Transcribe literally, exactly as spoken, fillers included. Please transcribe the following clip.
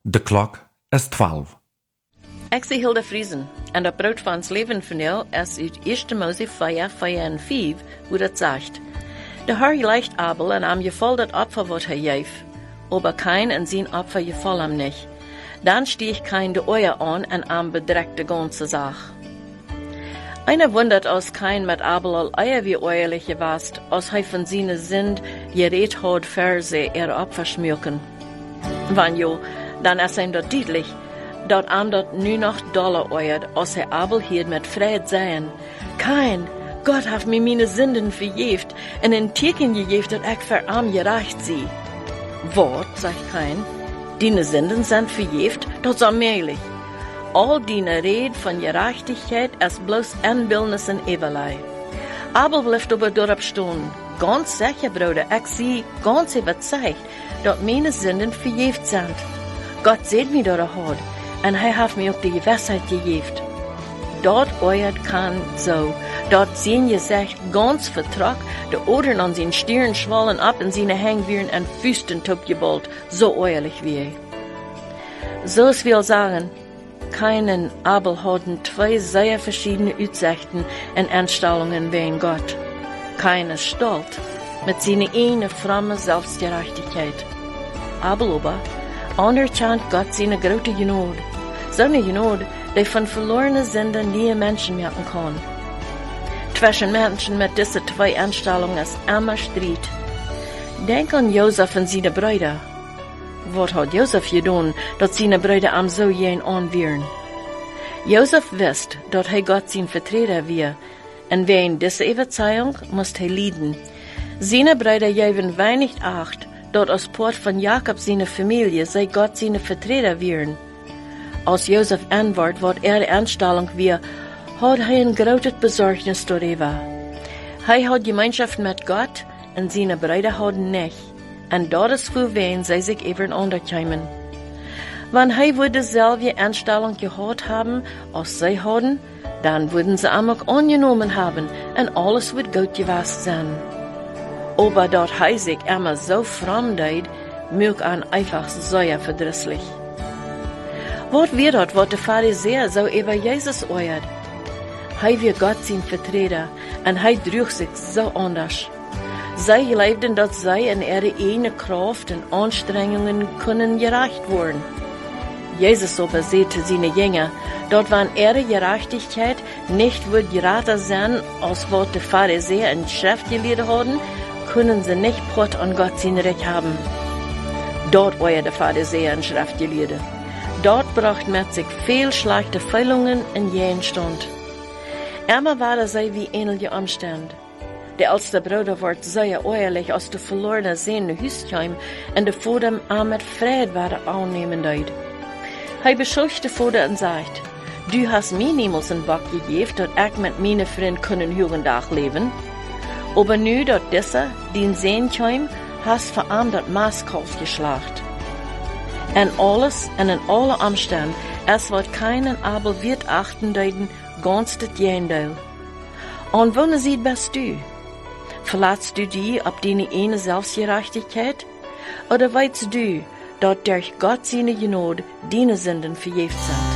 De klok is twaalf. Ik zie Hilda Friesen, en dat brood van ons leven vandaag is uit eerste Mose vier, vier en vijf, hoe dat zegt. De Herr leicht Abel en am geval dat Opfer wat hij geeft, aber kein en zijn Opfer geval am nicht. Dan stieg kein de Eier an en am bedreckt de ganze Sach. Einer wundert, als kein mit Abel al Eier wie eierlich gewast, als hij von seine Sind geredet hat, Verse er Opfer schmücken. Wann jo, dann ist ihm dat deutlich, dat am dat nu noch doller euert, als hij Abel hier mit Fried sein. Kein, Gott hat mir meine Sünden verjeft, en in Teken gegeft, dat ich für arm gerecht sie. Wort, sagt kein, deine Sünden sind verjeft, das ist allmählich. All deine Rede von Gerechtigkeit ist bloß Anbildnis in Eberlei. Abel bleibt aber dort stehen. Ganz sicher, Bruder, ich sehe ganz überzeugt, dass meine Sünden verjeft sind. Gott sieht mich dort hat, und er hat mir auch die Gewissheit gegeben. Dort euert kann so, dort sehen je sich ganz vertrag, die Odern an seinen Stirn schwallen ab und seine Hängen an Füßen topgeballt, so euerlich wie er. So es will sagen, keinen Abel hatten zwei sehr verschiedene Aussichten und Einstellungen wegen Gott. Keiner stolz mit seiner eine fromme Selbstgerechtigkeit. Abel aber anerkennt Gott seine große Gnade. So eine Gnade, die von verlorenen Sünden nie Menschen merken kann. Zwischen Menschen mit diesen zwei Einstellungen ist immer Streit. Denk an Josef und seine Brüder. Was hat Josef getan, dass seine Brüder am so jen anwehren? Josef wusste, dass er Gott sein Vertreter war, und wegen dieser Überzeugung musste er leiden. Seine Brüder gaben wenig Acht, dass als Port von Jakob seine Familie sei Gott seine Vertreter wären. Als Josef antwortet, was er Einstellung war, hat er ein großes Besorgnis darüber. Er hat Gemeinschaft mit Gott, und seine Brüder hatten nicht. Und dort ist für wen sie sich eben unterkommen. Wenn er wohl dieselbe Einstellung gehabt haben, als sie hatten, dann würden sie auch angenommen haben und alles wird gut gewesen sein. Aber dort er sich immer so fromm deed, mög an einfach sehr verdrießlich. Was wird dort, was der Pharisäer so über Jesus euert? Er wird Gott sein Vertreter und er drügt sich so anders. Sie glaubten, dass sie in ihre eigene Kraft und Anstrengungen können gerecht werden. Jesus aber sagte seine Jünger, dort wann ihre Gerechtigkeit nicht wird geraten sein, als was die Pharisäer in Schrift gelehrt haben, können sie nicht Port an Gott sein Recht haben. Dort war der Pharisäer in Schrift gelehrt. Dort bracht mit sich viel schlechte Fehlungen in jeden Stund. Immer waren sie wie ähnliche Umstände. Der älteste Bruder wird sehr ehrlich aus der verlorenen Seele Hüstheim und der Vater auch mit Fried war annehmen deut. Er beschuldigte Vater und sagt, du hast mir niemals einen Bock gegeben, dass ich mit meinen Freunden können Jugendtag leben. Aber nu, dass dieser, den Sehen kam, hast vor allem das Maßkauf geschlacht. Und alles und in alle Umständen, es wird keinen Abel wird achten deuten, ganz das Jendel. Und wann sieht bist du? Verlässt du die auf deine eine Selbstgerechtigkeit? Oder weißt du, dass durch Gott seine Gnade deine Sünden verjeft sind?